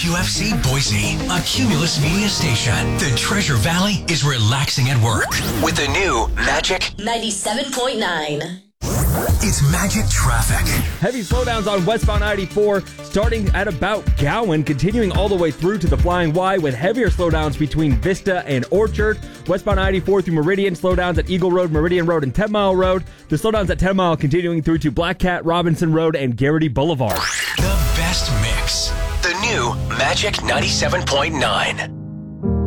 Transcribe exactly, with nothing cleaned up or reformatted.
Q F C Boise, a Cumulus Media station. The Treasure Valley is relaxing at work with the new Magic ninety-seven point nine. It's Magic Traffic. Heavy slowdowns on westbound ninety-four, starting at about Gowan, continuing all the way through to the Flying Y, with heavier slowdowns between Vista and Orchard. Westbound ninety-four through Meridian, slowdowns at Eagle Road, Meridian Road, and ten mile Road. The slowdowns at ten mile continuing through to Black Cat, Robinson Road, and Garrity Boulevard. The best mix. The new Magic ninety-seven point nine.